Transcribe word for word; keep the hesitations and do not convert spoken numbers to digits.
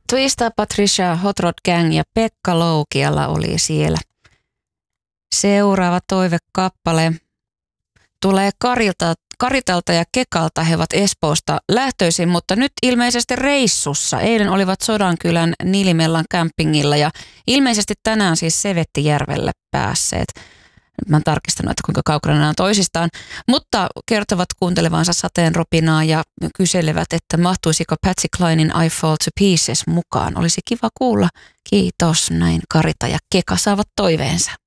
Twista, Patricia, Hot Rod Gang ja Pekka Loukiala oli siellä. Seuraava toivekappale tulee Karilta, Karitalta ja Kekalta. He ovat Espoosta lähtöisin, mutta nyt ilmeisesti reissussa. Eilen olivat Sodankylän Nilimellan campingilla ja ilmeisesti tänään siis Sevettijärvelle päässeet. Nyt mä oon tarkistanut, että kuinka kaukana nämä on toisistaan, mutta kertovat kuuntelevansa sateen ropinaa ja kyselevät, että mahtuisiko Patsy Clinen I Fall to Pieces mukaan. Olisi kiva kuulla. Kiitos, näin Karita ja Keka saavat toiveensa.